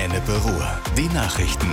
Ennepe Ruhr. Die Nachrichten.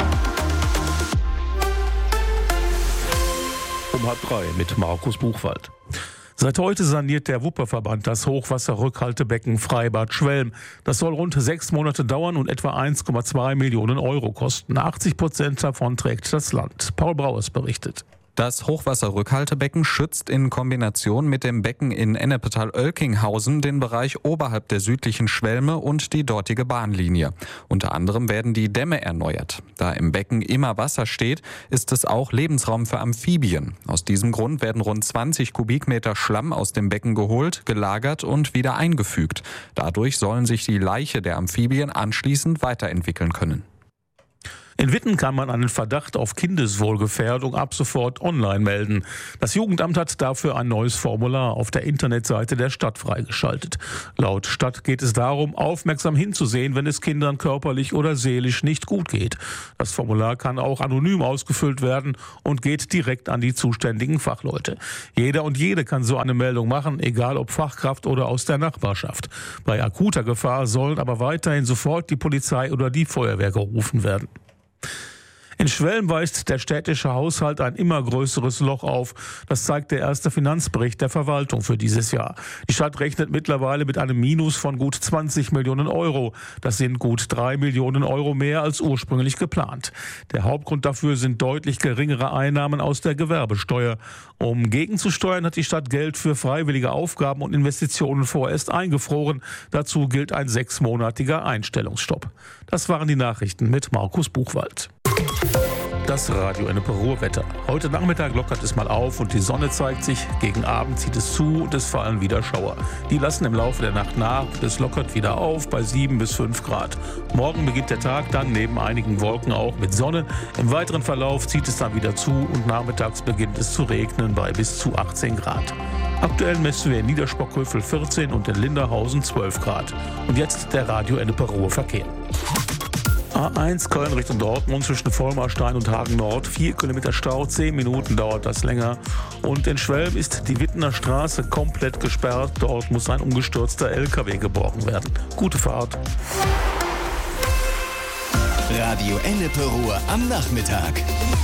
Um 2:30 mit Markus Buchwald. Seit heute saniert der Wupperverband das Hochwasserrückhaltebecken Freibad Schwelm. Das soll rund 6 Monate dauern und etwa 1,2 Millionen Euro kosten. 80% davon trägt das Land. Paul Brauers berichtet. Das Hochwasserrückhaltebecken schützt in Kombination mit dem Becken in Ennepetal-Oelkinghausen den Bereich oberhalb der südlichen Schwelme und die dortige Bahnlinie. Unter anderem werden die Dämme erneuert. Da im Becken immer Wasser steht, ist es auch Lebensraum für Amphibien. Aus diesem Grund werden rund 20 Kubikmeter Schlamm aus dem Becken geholt, gelagert und wieder eingefügt. Dadurch sollen sich die Laiche der Amphibien anschließend weiterentwickeln können. In Witten kann man einen Verdacht auf Kindeswohlgefährdung ab sofort online melden. Das Jugendamt hat dafür ein neues Formular auf der Internetseite der Stadt freigeschaltet. Laut Stadt geht es darum, aufmerksam hinzusehen, wenn es Kindern körperlich oder seelisch nicht gut geht. Das Formular kann auch anonym ausgefüllt werden und geht direkt an die zuständigen Fachleute. Jeder und jede kann so eine Meldung machen, egal ob Fachkraft oder aus der Nachbarschaft. Bei akuter Gefahr sollen aber weiterhin sofort die Polizei oder die Feuerwehr gerufen werden. In Schwelm weist der städtische Haushalt ein immer größeres Loch auf. Das zeigt der erste Finanzbericht der Verwaltung für dieses Jahr. Die Stadt rechnet mittlerweile mit einem Minus von gut 20 Millionen Euro. Das sind gut 3 Millionen Euro mehr als ursprünglich geplant. Der Hauptgrund dafür sind deutlich geringere Einnahmen aus der Gewerbesteuer. Um gegenzusteuern, hat die Stadt Geld für freiwillige Aufgaben und Investitionen vorerst eingefroren. Dazu gilt ein 6-monatiger Einstellungsstopp. Das waren die Nachrichten mit Markus Buchwald. Das Radio Ennepe Ruhr Wetter. Heute Nachmittag lockert es mal auf und die Sonne zeigt sich. Gegen Abend zieht es zu und es fallen wieder Schauer. Die lassen im Laufe der Nacht nach. Es lockert wieder auf bei 7 bis 5 Grad. Morgen beginnt der Tag dann neben einigen Wolken auch mit Sonne. Im weiteren Verlauf zieht es dann wieder zu und nachmittags beginnt es zu regnen bei bis zu 18 Grad. Aktuell messen wir in Niederspockhövel 14 und in Linderhausen 12 Grad. Und jetzt der Radio Ennepe Ruhr Verkehr. A1 Köln Richtung Dortmund zwischen Vollmarstein und Hagen Nord. 4 Kilometer Stau, 10 Minuten dauert das länger. Und in Schwelm ist die Wittener Straße komplett gesperrt. Dort muss ein umgestürzter LKW geborgen werden. Gute Fahrt. Radio Ennepe Ruhr am Nachmittag.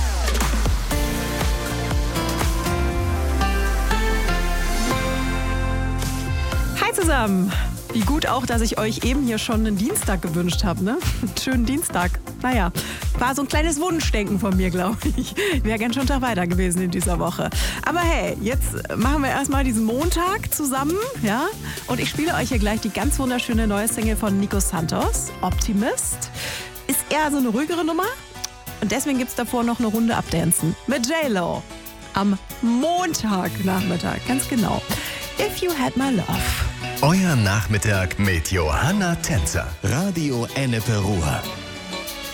Hi zusammen! Wie gut auch, dass ich euch eben hier schon einen Dienstag gewünscht habe, ne? Einen schönen Dienstag. Naja, war so ein kleines Wunschdenken von mir, glaube ich. Wäre ganz schön Tag weiter gewesen in dieser Woche. Aber hey, jetzt machen wir erstmal diesen Montag zusammen, ja? Und ich spiele euch hier gleich die ganz wunderschöne neue Single von Nico Santos, Optimist. Ist eher so eine ruhigere Nummer. Und deswegen gibt's davor noch eine Runde Abdancen mit J-Lo. Am Montagnachmittag, ganz genau. If You Had My Love. Euer Nachmittag mit Johanna Tänzer. Radio Ennepe Ruhr.